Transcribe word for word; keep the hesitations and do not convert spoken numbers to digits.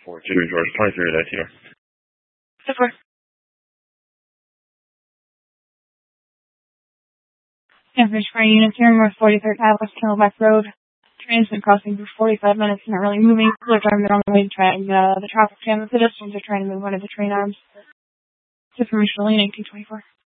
For two George, twenty-three at I T R. ten four. Average for units here, North forty-third Ave, West Camelback Road. Train's been crossing for forty-five minutes, not really moving. People are driving the wrong way, trying uh, the traffic jam. The pedestrians are trying to move one of the train arms. It's information leaning two twenty-four.